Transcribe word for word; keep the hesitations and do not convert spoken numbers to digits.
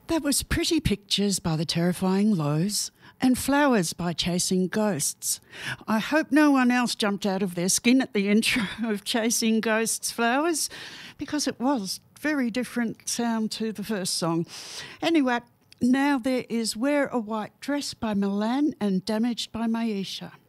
That was Pretty Pictures by the Terrifying Lows and Flowers by Chasing Ghosts. I hope no one else jumped out of their skin at the intro of Chasing Ghosts Flowers, because it was very different sound to the first song. Anyway, now there is Wear a White Dress by Milan and Damaged by Maisha.